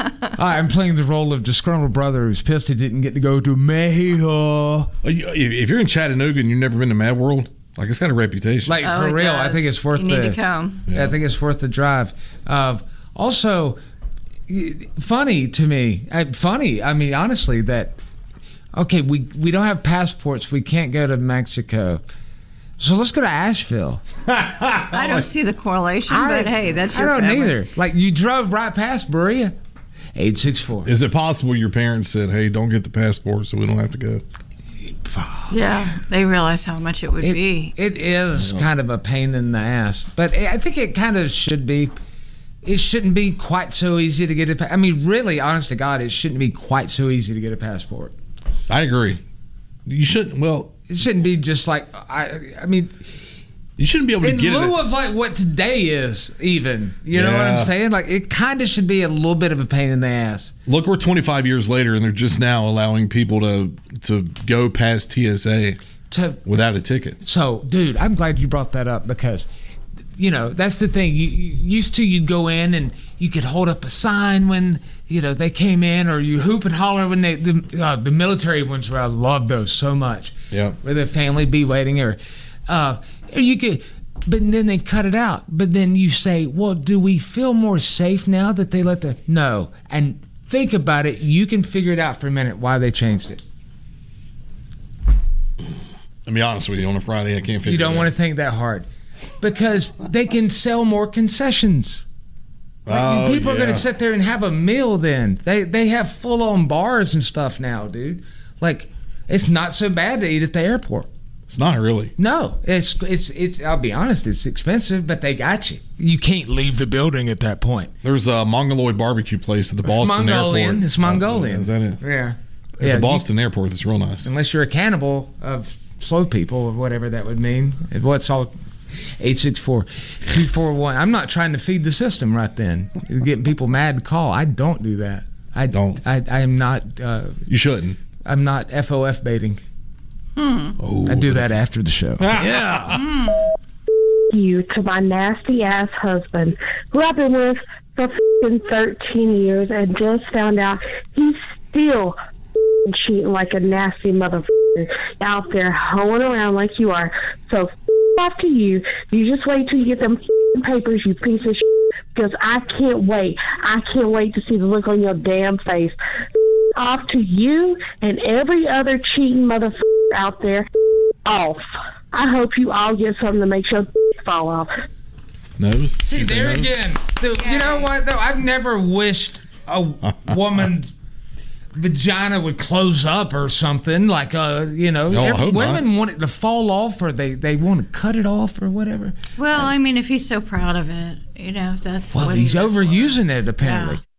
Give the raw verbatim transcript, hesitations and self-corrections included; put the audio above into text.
I'm playing the role of disgruntled brother who's pissed he didn't get to go to Mexico. If you're in Chattanooga and you've never been to Mad World, like it's got a reputation. Like Oh, for it real, does. I think it's worth You need the. to come. Yeah. I think it's worth the drive. Uh, also, y- funny to me. Uh, funny. I mean, honestly, that okay, we we don't have passports. We can't go to Mexico. So let's go to Asheville. I don't see the correlation, I- but hey, that's I your don't family. either. Like you drove right past Berea. eight six four. Is it possible your parents said, "Hey, don't get the passport, so we don't have to go"? Yeah, they realize how much it would It, be. it is kind of a pain in the ass, but I think it kind of should be. It shouldn't be quite so easy to get a. pa- I mean, really, honest to God, it shouldn't be quite so easy to get a passport. I agree. You shouldn't. Well, It shouldn't be just like I. I mean, you shouldn't be able to in get lieu it. of like what today is, even. You know what I'm Yeah. saying? Like it kind of should be a little bit of a pain in the ass. Look, we're twenty-five years later, and they're just now allowing people to to go past T S A To without a ticket. So, dude, I'm glad you brought that up because, you know, that's the thing. You, you used to, you'd go in and you could hold up a sign when, you know, they came in, or you hoop and holler when they, the, uh, the military ones where I love those so much. Yeah. Where the family be waiting, or, uh, or you could, but then they cut it out. But then you say, well, do we feel more safe now that they let the, no. And think about it. You can figure it out for a minute why they changed it. I'll be honest with you, on a Friday, I can't figure You don't it want out. to think that hard because they can sell more concessions. Like, Oh, people are going yeah. to sit there and have a meal then. They they have full on bars and stuff now, dude. Like, it's not so bad to eat at the airport. It's not really. No, it's it's it's. I'll be honest, it's expensive, but they got you. You can't leave the building at that point. There's a Mongoloid barbecue place at the Boston Mongolian, airport. it's Mongolian. Oh, is that it? Yeah, At yeah. the Boston airport, that's real nice. You, unless you're a cannibal of slow people or whatever that would mean. What's all eight six four, two four one. I'm not trying to feed the system right then. You're getting people mad to call. I don't do that. I Don't. I, I am not. Uh, You shouldn't. I'm not F O F baiting. Oh, I do that after the show. Yeah. You to my nasty ass husband, who I've been with for f***ing thirteen years, and just found out he's still f***ing cheating like a nasty motherfucker out there hoeing around like you are. So f- off to you. You just wait till you get them f***ing papers, you piece of shit, because I can't wait. I can't wait to see the look on your damn face. Off to you and every other cheating motherfucker out there. Off. I hope you all get something to make your fall off. Nose. See, You say there nose? again. The, you know what, though? I've never wished a woman's vagina would close up or something. Like, uh, you know, No, I every- hope women not. want it to fall off or they, they want to cut it off or whatever. Well, I mean, if he's so proud of it, you know, if that's Well, what he's he lives for. overusing it, apparently. Yeah.